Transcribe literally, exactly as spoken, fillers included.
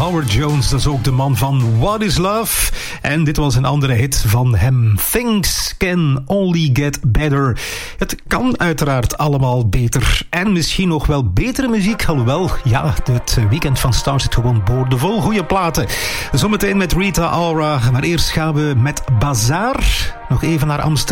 Howard Jones, dat is ook de man van What is Love. En dit was een andere hit van hem. Things can only get better. Het kan uiteraard allemaal beter. En misschien nog wel betere muziek. Alhoewel, ja, het weekend van Star zit gewoon boordevol goede platen. Zometeen met Rita Ora. Maar eerst gaan we met Bazaar nog even naar Amsterdam.